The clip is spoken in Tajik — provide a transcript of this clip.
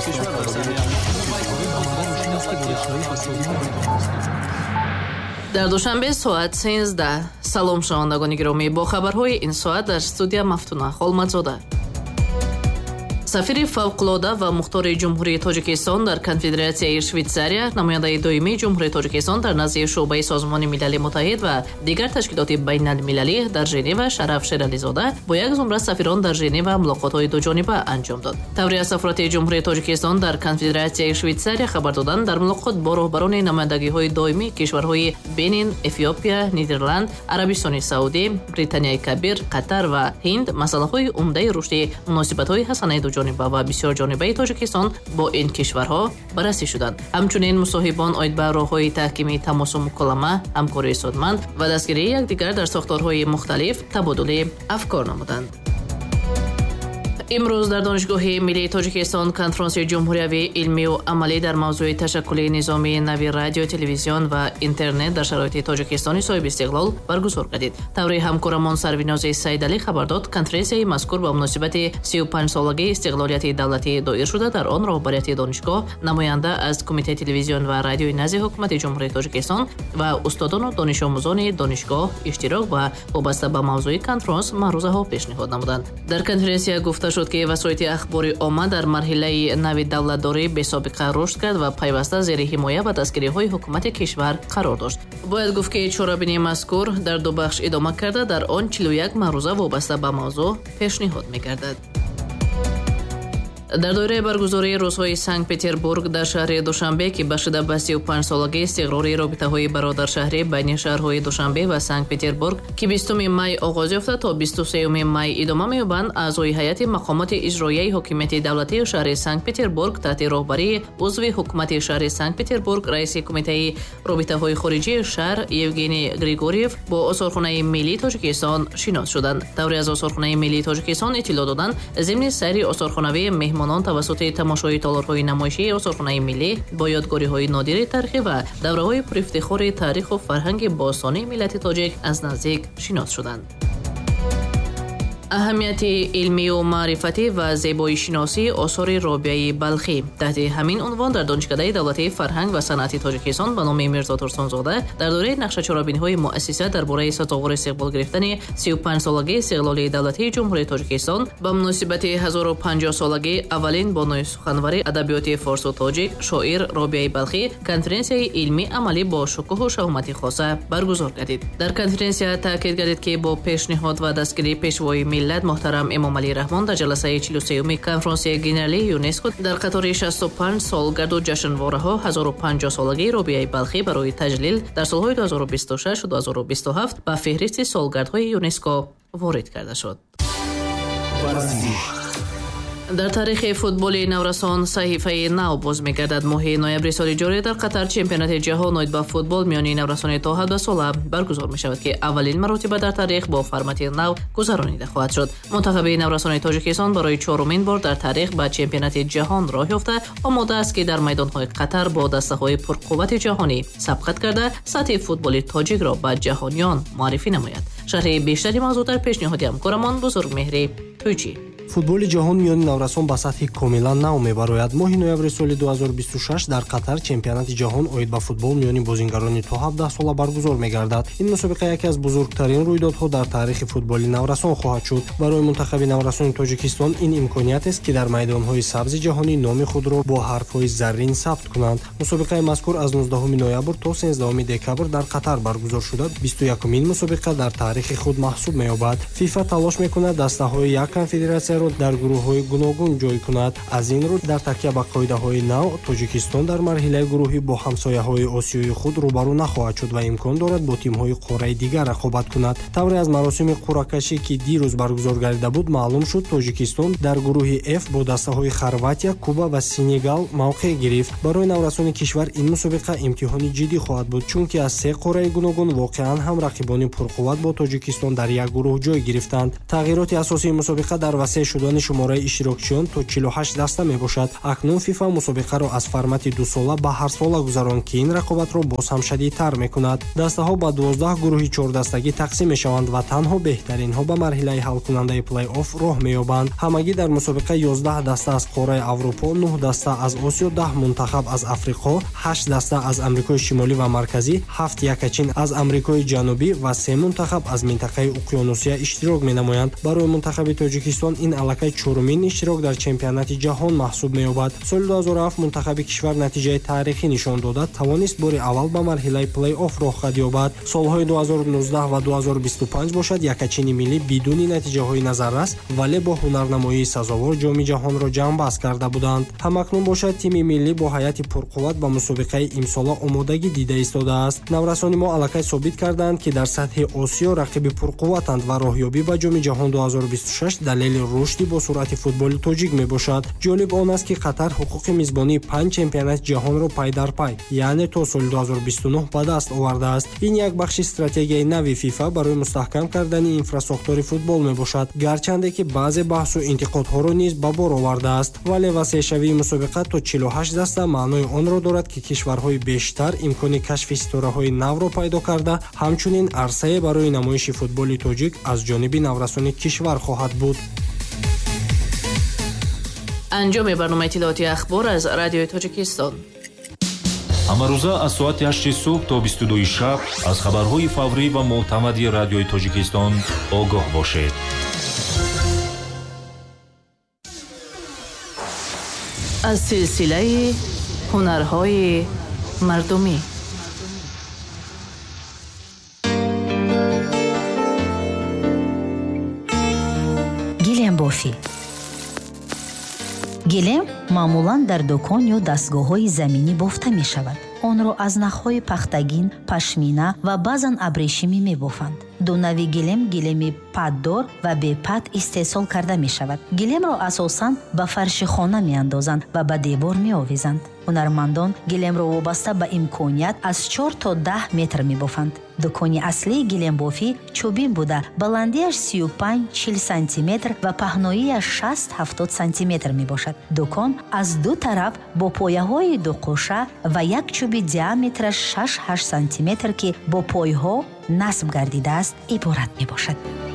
дар душанбе соат 13. салом шунавандагони гиромӣ, бо хабарҳои ин соат дар студия Мафтуна Холмадзода. сафири фавқулода ва мухтори ҷумҳурии Тоҷикистон дар Конфедератсияи Швейтсария, намояндаи доимии ҷумҳурии Тоҷикистон дар назди шуъбаи Созмони Милали Муттаҳид ва дигар ташкилоти байналмилалӣ дар Женева Шараф Шерализода бо як зумра сафирон дар Женева мулоқотҳои дуҷониба анҷом дод. Таври аз сафорати ҷумҳурии Тоҷикистон дар Конфедератсияи Швейтсария хабар доданд, дар мулоқот бо роҳбарони намояндагиҳои доимии кишварҳои Бенин, Эфиопия, Нидерланд, Арабистони Саудӣ, Британияи Кабир, Қатар ва Ҳинд масъалаҳои умдаи рушди муносибатҳои ҳасанаи дуҷониба ва бисёрҷонибаи Тоҷикистон бо ин кишварҳо баррасӣ шуданд. Ҳамчунин мусоҳибон оид ба роҳҳои таҳкими тамосу муколама, ҳамкории судманд ва дастгирии якдигар дар сохторҳои мухталиф табодули афкор намуданд. имрӯз дар донишгоҳи миллии Тоҷикистон конференсияи ҷумҳуриявии илмию амалӣ дар мавзӯи ташаккули низоми нави радио, телевизион ва интернет дар шароити Тоҷикистони соҳиби истиқлол баргузор гардид. таври ҳамкорамон Сарвинози Сайдалӣ хабар дод, конференсияи мазкур ба муносибати 35-солагии истиқлолияти давлатӣ доир шуда, дар он роҳбарияти донишгоҳ, намоянда аз Кумитаи телевизион ва радиои назди ҳукумати ҷумҳурии Тоҷикистон ва устодону донишомӯзони донишгоҳ иштирок ва вобаста ба мавзӯи конференс маърузаҳо пешниҳод намуданд. дар конференсия гуфта шуд ки васоити ахбори омма дар марҳилаи нави давлатдорӣ бесобиқа рушд кард ва пайваста зери ҳимоя ва дастгириҳои ҳукумати кишвар қарор дошт. бояд гуфт ки чорабинии мазкур дар ду бахш идома карда, дар он 41 маъруза вобаста ба мавзӯъ пешниҳод мегардад. дар доираи баргузории рӯзҳои Санкт-Петербург дар шаҳри Душанбе, ки бахшида ба 35-солагии истиқрори робитаҳои бародаршаҳрӣ байни шаҳрҳои Душанбе ва Санкт-Петербург, ки 20 май оғоз ёфта то 23 май идома меёбанд, аъзои ҳайати мақомоти иҷроияи ҳокимияти давлатии шаҳри Санкт-Петербург таҳти роҳбарии узви ҳукумати шаҳри Санкт-Петербург, раиси кумитаи робитаҳои хориҷии шаҳр Евгений Григорьев бо Осорхонаи миллии Тоҷикистон шинос шуданд. таври аз Осорхонаи миллии Тоҷикистон иттилоъ доданд, зимни сайри осорхонавии меҳмонон тавассути тамошои толорҳои намоишии Осорхонаи миллӣ бо ёдгориҳои нодири тарихӣ ва давраҳои пурифтихори тариху фарҳанги бостонии миллати тоҷик аз наздик шинос шуданд. аҳамияти илмию маърифатӣ ва зебоишиносии осори Робияи Балхӣ. таҳти ҳамин унвон дар донишкадаи давлатии фарҳанг ва санъати Тоҷикистон ба номи Мирзо Турсунзода дар дораи нақшачорабиниҳои муассиса дар бораи сазовор истиқбол гирифтани 35-солагии истиқлолии давлатии ҷумҳурии Тоҷикистон ба муносибати 1050-солагии аввалин бонуи суханвари адабиёти форсу тоҷик шоир Робияи Балхӣ конференсияи илмӣ амалӣ бо шукӯҳу шаҳумати хоса баргузор гардид. дар конференсия таъкид гардид ки бо пешниҳод ва дастгирии пешвои миллат муҳтарам Эмомалӣ Раҳмон дар ҷаласаи 43-уми конференсияи генералии ЮНЕСКО дар қатори 65 солгарду ҷашнвораҳо 1050-солагии Робияи Балхӣ барои таҷлил дар солҳои 2026 ва 2027 ба феҳристи солгардҳои ЮНЕСКО ворид карда шуд. дар тарихи футболи наврасон саҳифаи нав боз мегардад. моҳи ноябри соли ҷорӣ дар Қатар чемпионати ҷаҳон оид ба футбол миёни наврасони то 17 сола баргузор мешавад, ки аввалин маротиба дар тарих бо формати нав гузаронида хоҳад шуд. мунтахаби наврасони Тоҷикистон барои чорумин бор дар тарих ба чемпионати ҷаҳон роҳ ёфта омода аст, ки дар майдонҳои Қатар бо дастаҳои пурқуввати ҷаҳонӣ сабқат карда сатҳи футболи тоҷикро ба ҷаҳониён муаррифӣ намояд. шарҳи бештари мавзӯъ дар пешниҳоди ҳамкорамон Бузургмеҳри Тӯҷӣ. футболи ҷаҳон миёни наврасон ба сатҳи комилан нав мебарояд. моҳи ноябри соли 2026 дар Қатар чемпионати ҷаҳон оид ба футбол миёни бозингарони то 17 сола баргузор мегардад. ин мусобиқа яке аз бузургтарин рӯйдодҳо дар таърихи футболи наврасон хоҳад шуд. барои мунтахаби наврасони Тоҷикистон ин имкониятест, ки дар майдонҳои сабзи ҷаҳонӣ номи худро бо ҳарфҳои заррин сабт кунанд. мусобиқаи мазкур аз 19 ноябр то 13 декабр дар Қатар баргузор шуда 21-мин мусобиқа дар таърихи худ маҳсуб меёбад. фифа талош мекунад дастаҳои як конфедератсияро дар гурӯҳҳои гуногун ҷой кунад. аз ин рӯ дар такя ба қоидаҳои нав Тоҷикистон дар марҳилаи гурӯҳӣ бо ҳамсояҳои осиёи худ рӯбарӯ нахоҳад шуд ва имкон дорад бо тимҳои қораи дигар рақобат кунад. тавре аз маросими қуръакашӣ, ки дирӯз баргузор гардида буд, маълум шуд Тоҷикистон дар гурӯҳи F бо дастаҳои Хорватия, Куба ва Сенегал мавқеъ гирифт. барои наврасони кишвар ин мусобиқа имтиҳони ҷиддӣ хоҳад буд, чунки аз се қораи гуногун воқеан ҳам рақибони пурқувват бо Тоҷикистон дар як гурӯҳ ҷой гирифтанд. тағйироти асосии мусобиқа дар васеъ шудани шумораи иштирокчиён то 48 даста мебошад. акнун фифа мусобиқаро аз формати 2 сола ба ҳар сола гузаронд ки ин рақобатро боз ҳам шадидтар мекунад. дастаҳо ба 12 гурӯҳи 4дастагӣ тақсим мешаванд ва танҳо беҳтаринҳо ба марҳилаи ҳалкунандаи плей-офф роҳ меёбанд. ҳамагӣ дар мусобиқа 11 даста аз қораи Аврупо, 9 даста аз Осиё, 10 мунтахаб аз Африқо, 8 даста аз Амрикои Шимолӣ ва Марказӣ, 7 якачин аз Амрикои Ҷанубӣ ва 3 мунтахаб аз минтақаи Уқёнусия иштирок менамоянд. барои мунтахаби Тоҷикистон ин аллакай чорумин иштирок дар чемпионати ҷаҳон маҳсуб меёбад. соли 2007 мунтахаби кишвар натиҷаи таърихӣ нишон дода тавонист бори аввал ба марҳилаи плей-офф роҳ қад ёбад. солҳои 2019 ва 2025 бошад якачини миллӣ бидуни натиҷаҳои назаррас, вале бо ҳунарнамоии сазовор ҷоми ҷаҳонро ҷамъбаст карда буданд. ҳамакнун бошад тими миллӣ бо ҳайати пурқувват ба мусобиқаи имсола омодагӣ дида истодааст. наврасони мо аллакай собит карданд ки дар сатҳи Осиё рақиби пурқувватанд ва роҳёбӣ ба ҷоми ҷаҳон 2026 далели рушди бо суръати футболи тоҷик мебошад. ҷолиб он аст ки Қатар ҳуқуқи мизбонии 5 чемпионати ҷаҳонро пай дар пай, яъне то соли 2029 ба даст овардааст. ин як бахши стратегияи нави фифа барои мустаҳкам кардани инфраструктураи футбол мебошад, гарчанде ки баъзе баҳсу интиқодҳоро низ ба бор овардааст. вале васеъшавии мусобиқа то 48 даста маънои онро дорад ки кишварҳои бештар имкони кашфи ситораҳои навро пайдо карда, ҳамчунин арсае барои намоиши футболи тоҷик аз ҷониби наврасони кишвар хоҳад буд. анҷоми барномаи иттилооти ахбор аз радиои Тоҷикистон. ҳамарӯза аз соати 8 субҳ то 22 шаб аз хабарҳои фаврӣ ва мӯътамади радиои Тоҷикистон огоҳ бошед. аз силсилаи ҳунарҳои мардумӣ. гилем бофӣ. гилем маъмулан дар дӯкон ё дастгоҳҳои заминӣ бофта мешавад. онро аз нахҳои пахтагин, пашмина ва баъзан абрешимӣ мебофанд. ду нави гилеми паддор ва бепад истеҳсол карда мешавад. гилемро асосан ба фарши хона меандозанд ва ба девор меовизанд. ҳунармандон гилемро вобаста ба имконият аз 4 то 10 метр мебофанд. дукони аслии гилембофӣ чӯбин буда баландиаш 35-40 сантиметр ва паҳноияш 60-70 сантиметр мебошад. дукон аз ду тараф бо пояҳои дуқӯша ва як чӯби диаметраш 6-8 сантиметр ки бо пойҳо насб гардидааст иборат мебошад.